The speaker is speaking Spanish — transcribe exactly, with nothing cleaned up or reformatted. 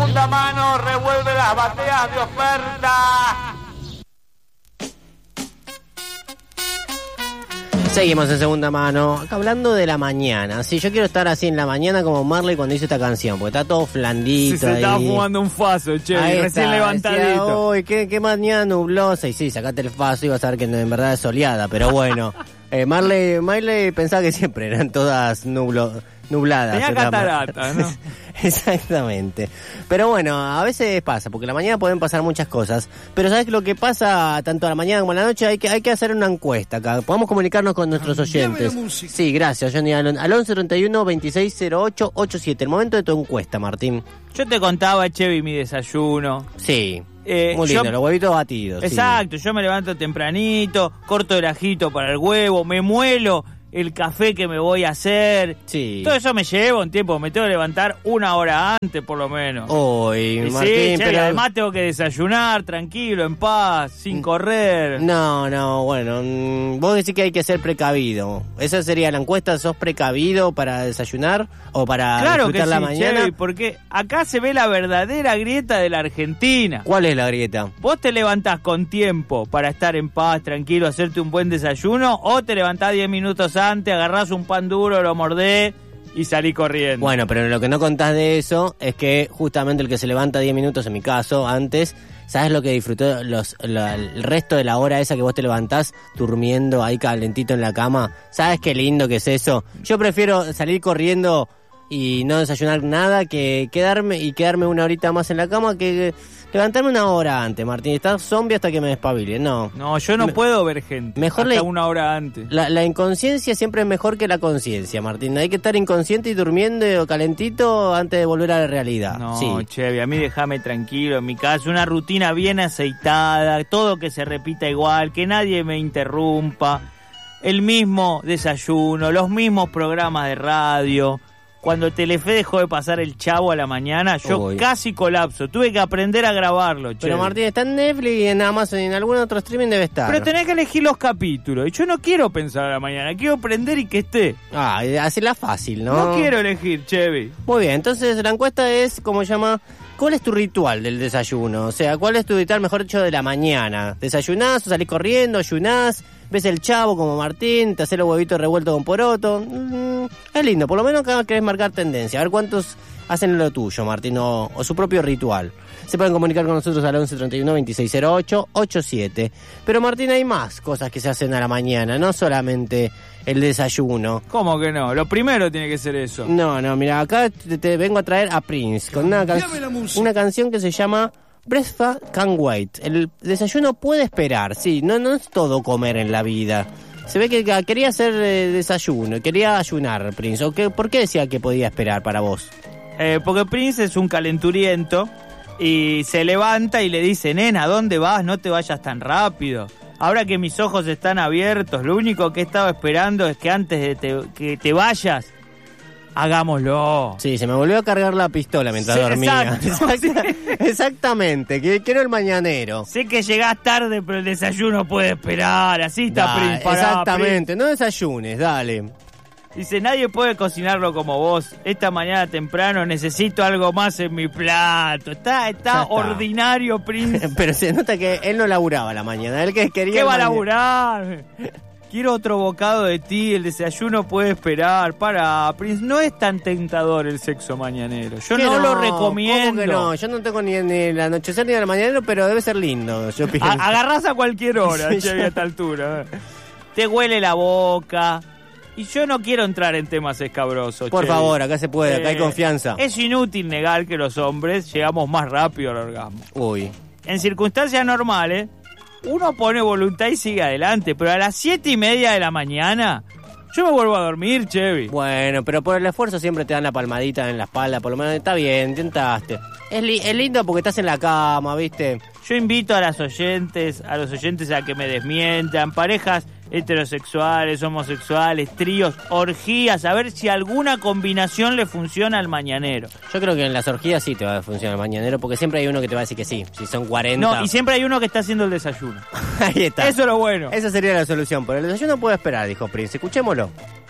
segunda mano revuelve las bateas de oferta. Seguimos en segunda mano, acá hablando de la mañana. Sí, yo quiero estar así en la mañana como Marley cuando hizo esta canción, porque está todo flandito. Sí, se ahí. estaba fumando un faso, che, Ahí recién está, levantadito. Uy, qué, qué mañana nublosa. Y sí, sacate el faso y vas a ver que en verdad es soleada, pero bueno. eh, Marley, Marley pensaba que siempre eran todas nublo, nubladas. Tenía catarata, ¿no? Exactamente. Pero bueno, a veces pasa, porque a la mañana pueden pasar muchas cosas. Pero ¿sabes lo que pasa tanto a la mañana como a la noche? Hay que, hay que hacer una encuesta acá. Podemos comunicarnos con nuestros oyentes. Sí, gracias, Johnny Alon. Al once treinta y uno veintiséis cero ocho ochenta y siete. El momento de tu encuesta, Martín. Yo te contaba, Chevy, mi desayuno. Sí. Eh, Muy lindo, yo, los huevitos batidos. Exacto, sí. Yo me levanto tempranito, corto el ajito para el huevo, me muelo el café que me voy a hacer. Sí. Todo eso me lleva un tiempo, me tengo que levantar una hora antes por lo menos. Uy, Y Martín, sí, che, pero... y además tengo que desayunar tranquilo, en paz, sin correr. No, no, bueno, mm, vos decís que hay que ser precavido. Esa sería la encuesta, ¿sos precavido para desayunar o para Claro que disfrutar sí, la mañana? Chevy, porque acá se ve la verdadera grieta de la Argentina. ¿Cuál es la grieta? ¿Vos te levantás con tiempo para estar en paz, tranquilo, hacerte un buen desayuno? ¿O te levantás diez minutos antes, agarrás un pan duro, lo mordés y salís corriendo? Bueno, pero lo que no contás de eso es que justamente el que se levanta diez minutos, en mi caso, antes, ¿sabes lo que disfrutó los, la, el resto de la hora esa que vos te levantás durmiendo ahí calentito en la cama? ¿Sabes qué lindo que es eso? Yo prefiero salir corriendo y no desayunar nada que quedarme y quedarme una horita más en la cama que... Levantarme una hora antes, Martín. Estás zombie hasta que me despabile. No. No, yo no Me, puedo ver gente. Mejor hasta le, una hora antes. La, la inconsciencia siempre es mejor que la conciencia, Martín. Hay que estar inconsciente y durmiendo o calentito antes de volver a la realidad. No, sí. Chevy, a mí déjame tranquilo en mi casa. Una rutina bien aceitada, todo que se repita igual, que nadie me interrumpa. El mismo desayuno, los mismos programas de radio. Cuando Telefe dejó de pasar El Chavo a la mañana, yo Uy. casi colapso. Tuve que aprender a grabarlo, che. Pero Martín, está en Netflix y en Amazon y en algún otro streaming debe estar. Pero tenés que elegir los capítulos. Y yo no quiero pensar a la mañana, quiero prender y que esté. Ah, hacerla fácil, ¿no? No quiero elegir, Chevy. Muy bien, entonces la encuesta es, ¿cómo se llama? ¿Cuál es tu ritual del desayuno? O sea, ¿cuál es tu ritual, mejor dicho, de la mañana? ¿Desayunás o salís corriendo, ayunás? ¿Ves El Chavo como Martín? ¿Te haces los huevitos revueltos con poroto? Mm, es lindo, por lo menos acá querés marcar tendencia. A ver cuántos hacen lo tuyo, Martín, o, o su propio ritual. Se pueden comunicar con nosotros al once treinta y uno veintiséis cero ocho ochenta y siete. Pero Martín, hay más cosas que se hacen a la mañana, no solamente el desayuno. ¿Cómo que no? Lo primero tiene que ser eso. No, no, mira, acá te, te vengo a traer a Prince con una, can- una canción que se llama Breakfast Can't Wait. El desayuno puede esperar, sí, no, no es todo comer en la vida. Se ve que quería hacer eh, desayuno, quería ayunar, Prince. ¿O qué, ¿Por qué decía que podía esperar para vos? Eh, porque Prince es un calenturiento y se levanta y le dice, nena, ¿dónde vas? No te vayas tan rápido. Ahora que mis ojos están abiertos, lo único que he estado esperando es que antes de te, que te vayas, hagámoslo. Sí, se me volvió a cargar la pistola mientras sí, dormía. Exacto, sí. Exactamente, que quiero el mañanero. Sé que llegás tarde, pero el desayuno puede esperar. Así está Da, Prince. Pará, exactamente, Prince. No desayunes, dale. Dice, nadie puede cocinarlo como vos. Esta mañana temprano necesito algo más en mi plato. Está, está, está. ordinario, Prince. Pero se nota que él no laburaba la mañana. Él que quería. ¿Qué va a laburar? Quiero otro bocado de ti, el desayuno puede esperar. Para, Prince, no es tan tentador el sexo mañanero. Yo no, no lo recomiendo. ¿Cómo que no? Yo no tengo ni, ni el anochecer ni el mañanero, pero debe ser lindo, yo pienso. A- agarrás a cualquier hora, Sí, che, yo... a esta altura. Te huele la boca. Y yo no quiero entrar en temas escabrosos. Por che. favor, acá se puede, acá eh, hay confianza. Es inútil negar que los hombres llegamos más rápido al orgasmo. Uy. En circunstancias normales, uno pone voluntad y sigue adelante, pero a las siete y media de la mañana, yo me vuelvo a dormir, Chevy. Bueno, pero por el esfuerzo siempre te dan la palmadita en la espalda, por lo menos está bien, intentaste. Es, li- es lindo porque estás en la cama, ¿viste? Yo invito a las oyentes, a los oyentes a que me desmientan, parejas heterosexuales, homosexuales, tríos, orgías, a ver si alguna combinación le funciona al mañanero. Yo creo que en las orgías sí te va a funcionar el mañanero, porque siempre hay uno que te va a decir que sí, si son cuarenta. No, y siempre hay uno que está haciendo el desayuno. Ahí está. Eso es lo bueno. Esa sería la solución, pero el desayuno puede esperar, dijo Prince. Escuchémoslo.